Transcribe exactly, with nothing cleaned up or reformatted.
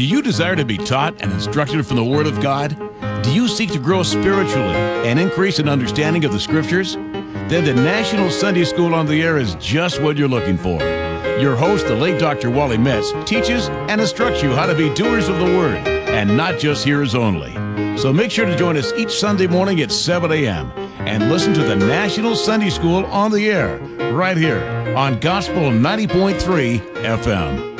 Do you desire to be taught and instructed from the Word of God? Do you seek to grow spiritually and increase in understanding of the Scriptures? Then the National Sunday School on the Air is just what you're looking for. Your host, the late Doctor Wally Metz, teaches and instructs you how to be doers of the Word and not just hearers only. So make sure to join us each Sunday morning at seven a.m. and listen to the National Sunday School on the Air right here on Gospel ninety point three F M.